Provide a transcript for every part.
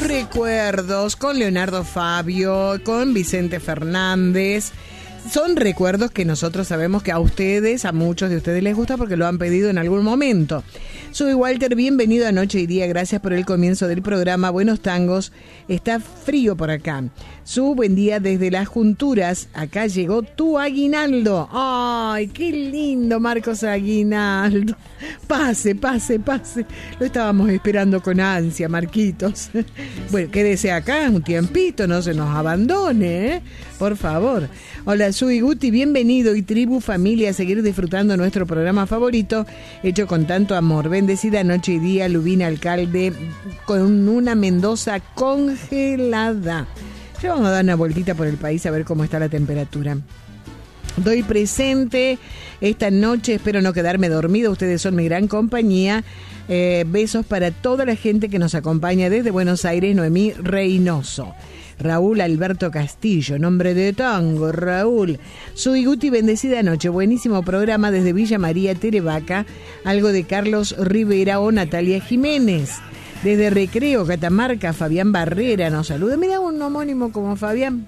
los recuerdos con Leonardo Fabio, con Vicente Fernández. Son recuerdos que nosotros sabemos que a ustedes, a muchos de ustedes les gusta porque lo han pedido en algún momento. Soy Walter, bienvenido a Noche y Día, gracias por el comienzo del programa. Buenos tangos, está frío por acá. Buen día desde las Junturas, acá llegó tu aguinaldo. ¡Ay, qué lindo, Marcos Aguinaldo! Pase. Lo estábamos esperando con ansia, Marquitos. Bueno, quédese acá un tiempito, no se nos abandone, ¿eh? Por favor. Hola, soy Guti, bienvenido y tribu, familia, a seguir disfrutando nuestro programa favorito, hecho con tanto amor. Bendecida noche y día, Lubina Alcalde, con una Mendoza congelada. Ya vamos a dar una vueltita por el país a ver cómo está la temperatura. Doy presente esta noche, espero no quedarme dormido, ustedes son mi gran compañía. Besos para toda la gente que nos acompaña desde Buenos Aires, Noemí Reynoso. Raúl Alberto Castillo, nombre de tango, Raúl. Soy Guti, bendecida noche, buenísimo programa desde Villa María, Terevaca, algo de Carlos Rivera o Natalia Jiménez. Desde Recreo, Catamarca, Fabián Barrera nos saluda. Mira, un homónimo como Fabián.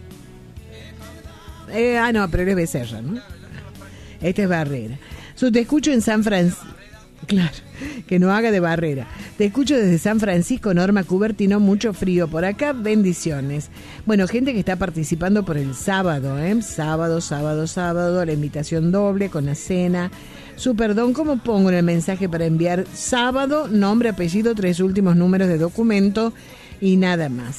No, pero él es Becerra, ¿no? Este es Barrera. Te escucho en San Francisco. Claro, que no haga de Barrera. Te escucho desde San Francisco, Norma Cubertino, mucho frío por acá, bendiciones. Bueno, gente que está participando por el sábado, sábado, la invitación doble con la cena. Perdón, ¿cómo pongo en el mensaje para enviar? Sábado, nombre, apellido, 3 últimos números de documento y nada más.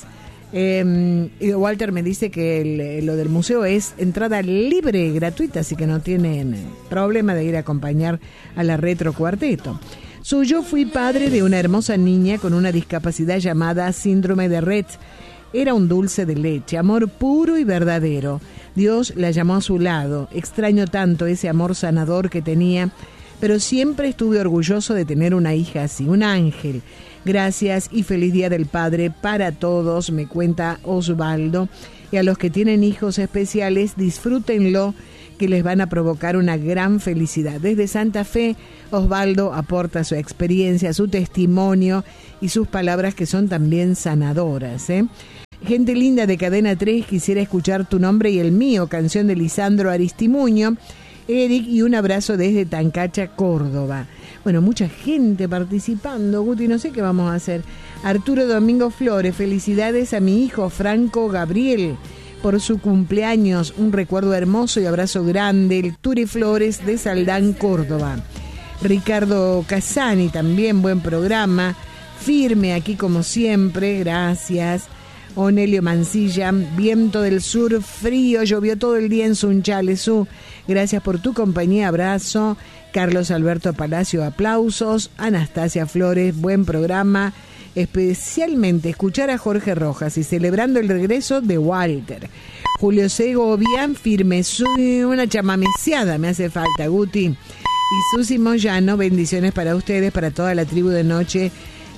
Walter me dice que lo del museo es entrada libre, gratuita, así que no tienen problema de ir a acompañar a la Retro Cuarteto. Yo fui padre de una hermosa niña con una discapacidad llamada síndrome de Rett. Era un dulce de leche, amor puro y verdadero. Dios la llamó a su lado. Extraño tanto ese amor sanador que tenía, pero siempre estuve orgulloso de tener una hija así, un ángel. Gracias y feliz Día del Padre para todos, me cuenta Osvaldo. Y a los que tienen hijos especiales, disfrútenlo, que les van a provocar una gran felicidad. Desde Santa Fe, Osvaldo aporta su experiencia, su testimonio y sus palabras que son también sanadoras, ¿eh? Gente linda de Cadena 3, quisiera escuchar tu nombre y el mío, canción de Lisandro Aristimuño. Eric, y un abrazo desde Tancacha, Córdoba. Bueno, mucha gente participando, Guti, no sé qué vamos a hacer. Arturo Domingo Flores, felicidades a mi hijo Franco Gabriel por su cumpleaños, un recuerdo hermoso y abrazo grande, el Turi Flores de Saldán, Córdoba. Ricardo Casani, también buen programa, firme aquí como siempre, gracias. Onelio Mancilla, viento del sur, frío, llovió todo el día en Sunchalesú. Gracias por tu compañía, abrazo. Carlos Alberto Palacio, aplausos. Anastasia Flores, buen programa. Especialmente escuchar a Jorge Rojas y celebrando el regreso de Walter. Julio Segovia, firme, una chamameciada me hace falta, Guti. Y Susi Moyano, bendiciones para ustedes, para toda la tribu de Noche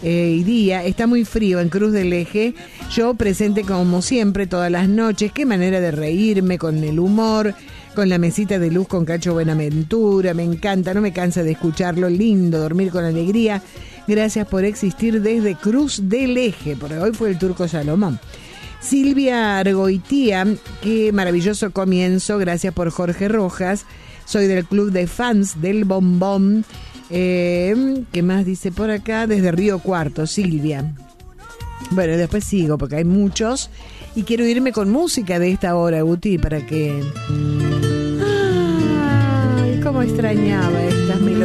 y Día. Está muy frío en Cruz del Eje. Yo presente como siempre todas las noches. Qué manera de reírme con el humor, con la mesita de luz con Cacho Buenaventura. Me encanta, no me cansa de escucharlo. Lindo, dormir con alegría. Gracias por existir desde Cruz del Eje. Por hoy fue el Turco Salomón. Silvia Argoitía, qué maravilloso comienzo. Gracias por Jorge Rojas. Soy del club de fans del Bombón. ¿Qué más dice por acá? Desde Río Cuarto, Silvia. Bueno, después sigo porque hay muchos y quiero irme con música de esta hora, Guti, para que... ¡Ay, cómo extrañaba esto!